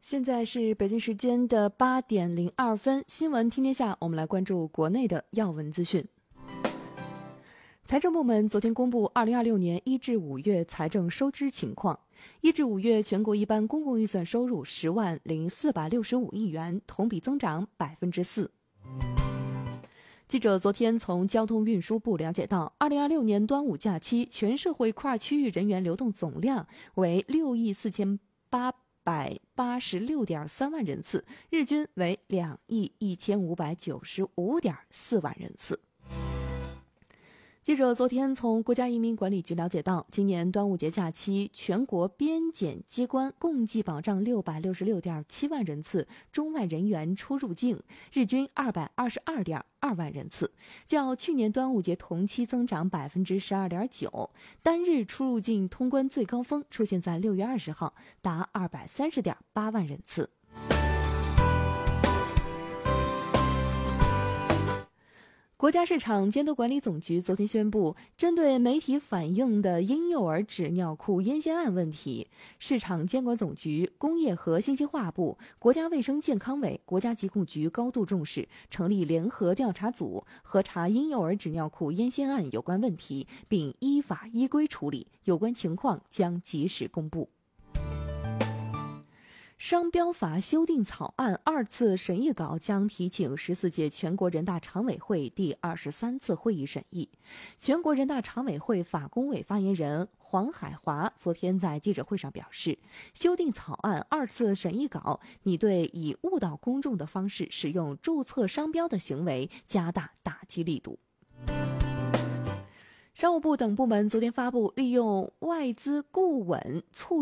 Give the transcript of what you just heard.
现在是北京时间的8:02，新闻听天下，我们来关注国内的要闻资讯。财政部门昨天公布2026年1至5月财政收支情况。1至5月全国一般公共预算收入10万0465亿元，同比增长4%。记者昨天从交通运输部了解到，2026年端午假期全社会跨区域人员流动总量为64886.3万人次，日均为21595.4万人次。记者昨天从国家移民管理局了解到，今年端午节假期，全国边检机关共计保障666.7万人次中外人员出入境，日均222.2万人次，较去年端午节同期增长12.9%。单日出入境通关最高峰出现在6月20号，达230.8万人次。国家市场监督管理总局昨天宣布，针对媒体反映的婴幼儿纸尿裤烟酰胺问题，市场监管总局、工业和信息化部、国家卫生健康委、国家疾控局高度重视，成立联合调查组，核查婴幼儿纸尿裤烟酰胺有关问题，并依法依规处理，有关情况将及时公布。商标法修订草案2次审议稿将提请14届全国人大常委会第23次会议审议。全国人大常委会法工委发言人黄海华昨天在记者会上表示，修订草案2次审议稿拟对以误导公众的方式使用注册商标的行为加大打击力度。商务部等部门昨天发布利用外资固稳促